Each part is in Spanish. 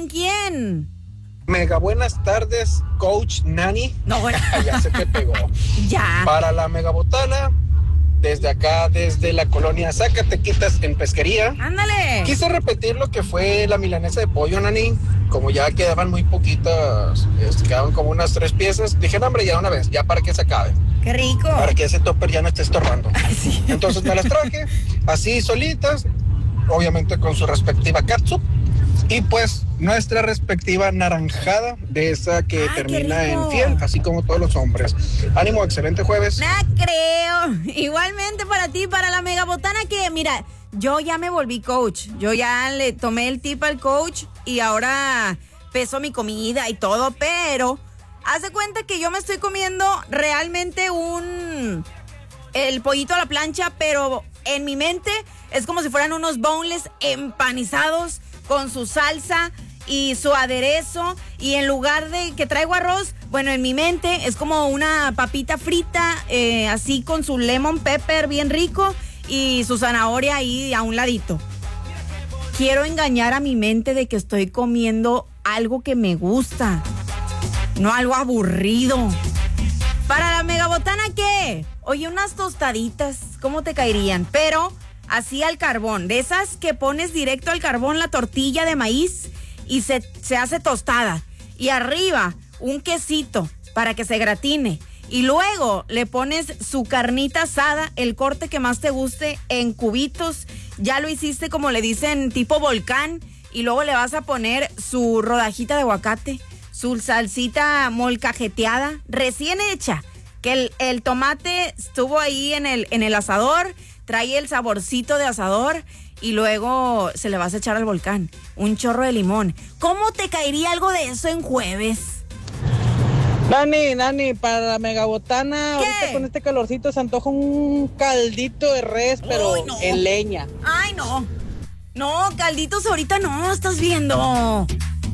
¿con quién? Mega buenas tardes, Coach Nani. No, bueno. Ya se te pegó. Ya. Para la Megabotana, desde acá, desde la colonia Zacatequitas en Pesquería. Ándale. Quise repetir lo que fue la milanesa de pollo, Nani. Como ya quedaban muy poquitas, quedaban como unas 3 piezas. Dije, no, hombre, ya una vez, ya para que se acabe. Qué rico. Para que ese topper ya no esté estorbando. Ay, sí. Entonces me las traje, así solitas, obviamente con su respectiva catsup. Y pues nuestra respectiva naranjada de esa que termina en fiel, así como todos los hombres. Ánimo, excelente jueves. No creo. Igualmente para ti, para la Megabotana, que mira, yo ya me volví coach. Yo ya le tomé el tip al coach y ahora peso mi comida y todo, pero haz de cuenta que yo me estoy comiendo realmente el pollito a la plancha, pero en mi mente es como si fueran unos boneless empanizados con su salsa y su aderezo, y en lugar de que traigo arroz, bueno, en mi mente es como una papita frita, así con su lemon pepper bien rico y su zanahoria ahí a un ladito. Quiero engañar a mi mente de que estoy comiendo algo que me gusta, no algo aburrido. Para la Megabotana, ¿qué? Oye, unas tostaditas, ¿cómo te caerían? Pero así al carbón, de esas que pones directo al carbón la tortilla de maíz y se hace tostada. Y arriba un quesito para que se gratine. Y luego le pones su carnita asada, el corte que más te guste, en cubitos. Ya lo hiciste como le dicen, tipo volcán. Y luego le vas a poner su rodajita de aguacate, su salsita molcajeteada, recién hecha. Que el tomate estuvo ahí en el asador, trae el saborcito de asador y luego se le vas a echar al volcán. Un chorro de limón. ¿Cómo te caería algo de eso en jueves? Nani, para la Megabotana, ahorita con este calorcito se antoja un caldito de res, pero no, en leña. Ay, no. No, calditos ahorita no, estás viendo.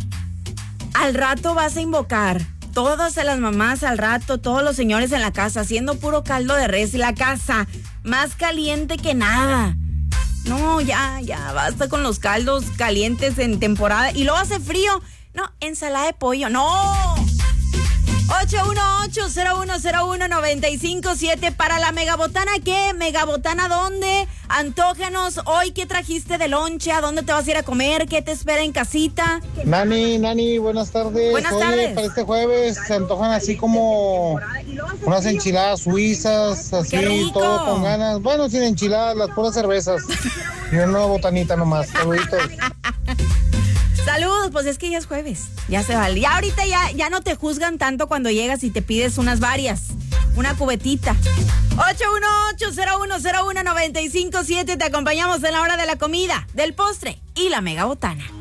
Al rato vas a invocar. Todas las mamás al rato, todos los señores en la casa, haciendo puro caldo de res y la casa más caliente que nada. No, ya, basta con los caldos calientes en temporada. Y luego hace frío. No, ensalada de pollo, no. 818-0101-957 para la Megabotana. ¿Qué? ¿Megabotana dónde? Antógenos hoy. ¿Qué trajiste de lonche? ¿A dónde te vas a ir a comer? ¿Qué te espera en casita? Nani, buenas tardes. Buenas tardes. Para este jueves se antojan así como unas enchiladas suizas, así todo con ganas. Bueno, sin enchiladas, las puras cervezas. Y una botanita nomás. Saluditos. Saludos, pues es que ya es jueves, ya se vale. Ya ahorita ya no te juzgan tanto cuando llegas y te pides unas varias, una cubetita. 818-0101-957, te acompañamos en la hora de la comida, del postre y la Megabotana.